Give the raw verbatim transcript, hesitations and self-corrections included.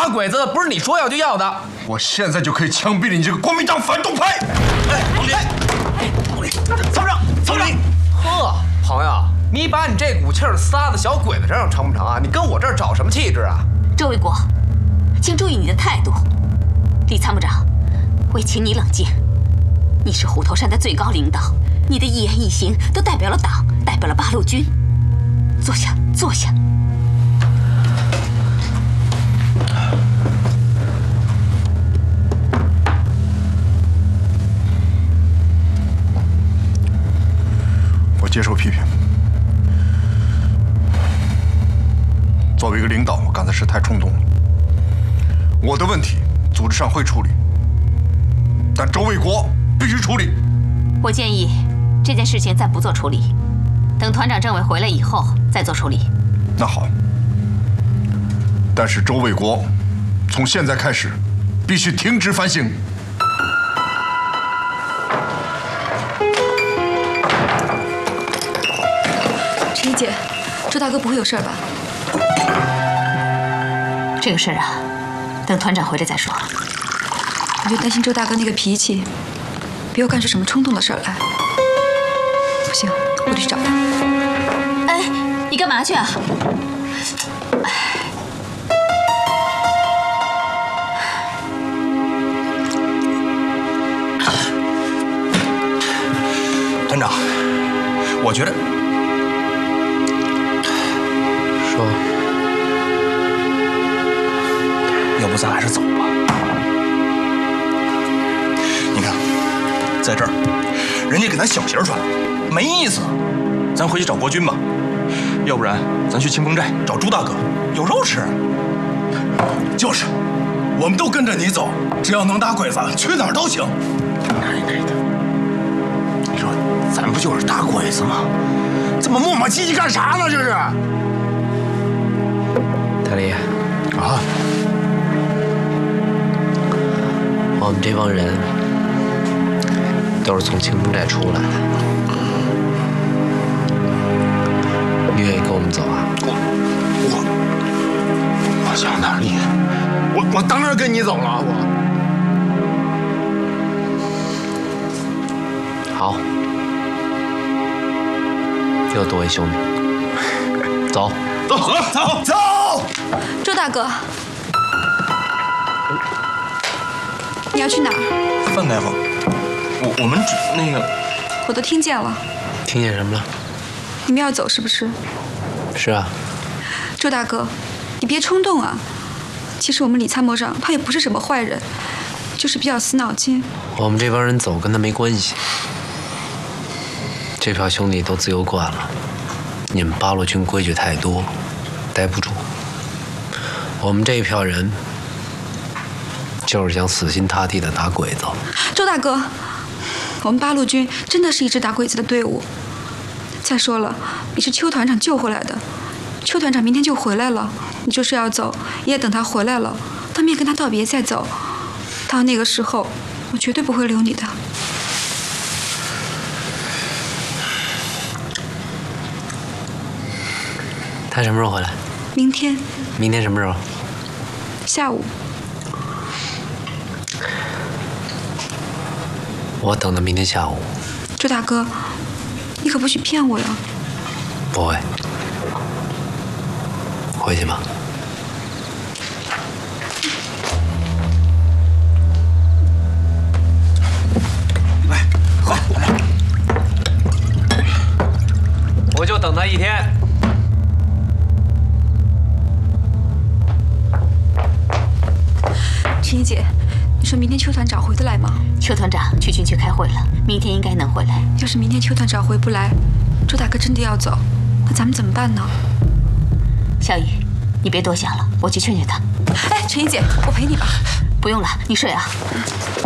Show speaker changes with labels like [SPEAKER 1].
[SPEAKER 1] 打鬼子不是你说要就要的。
[SPEAKER 2] 我现在就可以枪毙你这个国民党反动派！
[SPEAKER 1] 哎，老李，哎，老李，参谋长，参谋长。呵，朋友，你把你这股气儿撒在小鬼子身上成不成啊？你跟我这儿找什么气质啊？
[SPEAKER 3] 周卫国，请注意你的态度。李参谋长，我也请你冷静。你是虎头山的最高领导，你的一言一行都代表了党，代表了八路军。坐下，坐下。
[SPEAKER 2] 我接受批评。作为一个领导，我刚才是太冲动了。我的问题，组织上会处理，但周卫国必须处理。
[SPEAKER 3] 我建议这件事情暂不做处理，等团长政委回来以后再做处理。
[SPEAKER 2] 那好，但是周卫国从现在开始必须停职反省。
[SPEAKER 4] 陈一姐，周大哥不会有事吧？
[SPEAKER 3] 这个事儿啊，等团长回来再说。
[SPEAKER 4] 我就担心周大哥那个脾气，别又干出什么冲动的事儿来。不行，我得去找他。
[SPEAKER 3] 哎，你干嘛去啊？
[SPEAKER 1] 团长，我觉得，
[SPEAKER 5] 说，
[SPEAKER 1] 要不咱还是走吧。你看，在这儿，人家给咱小鞋穿，没意思。咱回去找国军吧，要不然咱去清风寨找朱大哥，有肉吃。
[SPEAKER 6] 就是，我们都跟着你走，只要能打鬼子，去哪儿都行。
[SPEAKER 1] 哪里哪里的？你说咱不就是打鬼子吗？这么磨磨唧唧干啥呢？这是。
[SPEAKER 5] 大力
[SPEAKER 1] 啊，
[SPEAKER 5] 我们这帮人都是从清风寨出来的，你愿意跟我们走啊？
[SPEAKER 1] 我我我想大力，我我当然跟你走了，我。
[SPEAKER 5] 好，又多一兄弟，走
[SPEAKER 6] 走走走。
[SPEAKER 4] 周大哥，你要去哪儿？
[SPEAKER 1] 范大夫，我我们只那个，
[SPEAKER 4] 我都听见了。
[SPEAKER 5] 听见什么了？
[SPEAKER 4] 你们要走是不是？
[SPEAKER 5] 是啊。
[SPEAKER 4] 周大哥，你别冲动啊。其实我们李参谋长他也不是什么坏人，就是比较死脑筋。
[SPEAKER 5] 我们这帮人走跟他没关系。这票兄弟都自由惯了，你们八路军规矩太多，待不住。我们这一票人就是想死心塌地的打鬼子。
[SPEAKER 4] 周大哥，我们八路军真的是一支打鬼子的队伍。再说了，你是邱团长救回来的，邱团长明天就回来了，你就是要走，也等他回来了，当面跟他道别再走。到那个时候，我绝对不会留你的。
[SPEAKER 5] 他什么时候回来？
[SPEAKER 4] 明天。
[SPEAKER 5] 明天什么时候？
[SPEAKER 4] 下午。
[SPEAKER 5] 我等到明天下午。
[SPEAKER 4] 周大哥，你可不许骗我呀！
[SPEAKER 5] 不会。回去吧。
[SPEAKER 1] 来，喝，来。
[SPEAKER 5] 我就等他一天。
[SPEAKER 4] 陈一姐，你说明天邱团长回得来吗？
[SPEAKER 3] 邱团长去军区开会了，明天应该能回来。
[SPEAKER 4] 要是明天邱团长回不来，周大哥真的要走，那咱们怎么办呢？
[SPEAKER 3] 小雨，你别多想了，我去劝劝他。
[SPEAKER 4] 哎，陈一姐，我陪你吧。
[SPEAKER 3] 不用了，你睡啊。